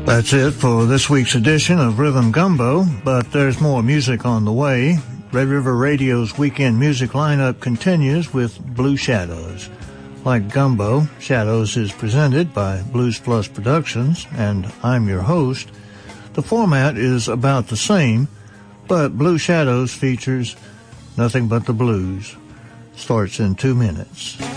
That's it for this week's edition of Rhythm Gumbo, but there's more music on the way. Red River Radio's weekend music lineup continues with Blue Shadows. Like Gumbo, Shadows is presented by Blues Plus Productions, and I'm your host. The format is about the same, but Blue Shadows features nothing but the blues. Starts in 2 minutes.